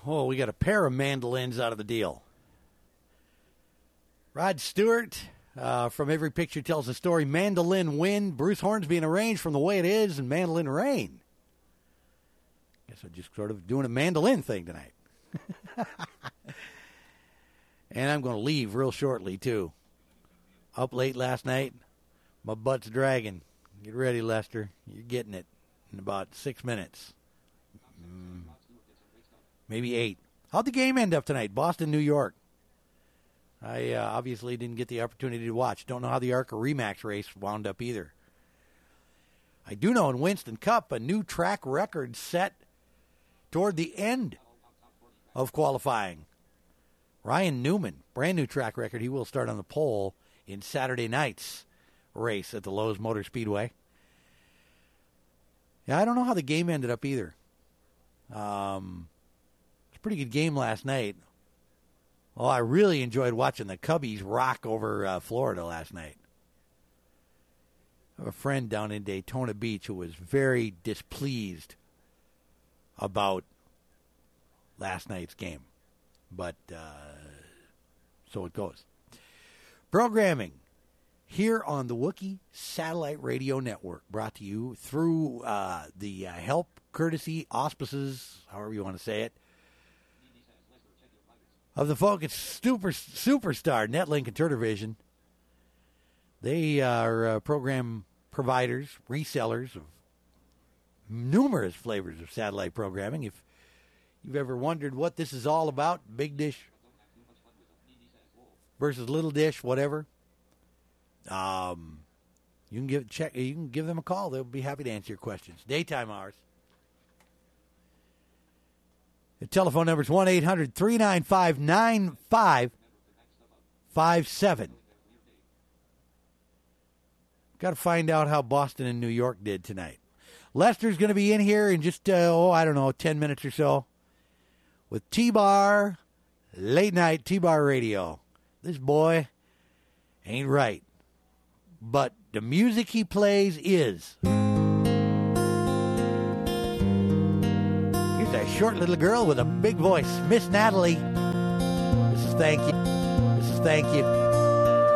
Oh, we got a pair of mandolins out of the deal. Rod Stewart from Every Picture Tells a Story. Mandolin Wind. Bruce Hornsby and Arrange from The Way It Is and Mandolin Rain. Guess I'm just sort of doing a mandolin thing tonight. And I'm going to leave real shortly, too. Up late last night. My butt's dragging. Get ready, Lester. You're getting it in about 6 minutes. Maybe 8. How'd the game end up tonight? Boston, New York. I obviously didn't get the opportunity to watch. Don't know how the ARCA Remax race wound up either. I do know in Winston Cup, a new track record set toward the end of qualifying. Ryan Newman, brand new track record. He will start on the pole in Saturday night's race at the Lowe's Motor Speedway. Yeah, I don't know how the game ended up either. It's a pretty good game last night. Well, I really enjoyed watching the Cubbies rock over Florida last night. I have a friend down in Daytona Beach who was very displeased about last night's game. But so it goes. Programming here on the Wookiee Satellite Radio Network, brought to you through the help, courtesy, auspices, however you want to say it, of the Focus Superstar, Netlink and Turner Vision. They are program providers, resellers of numerous flavors of satellite programming. If you've ever wondered what this is all about, big dish versus little dish, whatever, you can give them a call. They'll be happy to answer your questions. Daytime hours. The telephone number is 1-800-395-9557. Got to find out how Boston and New York did tonight. Lester's going to be in here in just, 10 minutes or so with T-Bar, late night T-Bar radio. This boy ain't right, but the music he plays is. Here's a short little girl with a big voice, Miss Natalie. This is Thank You. This is Thank You.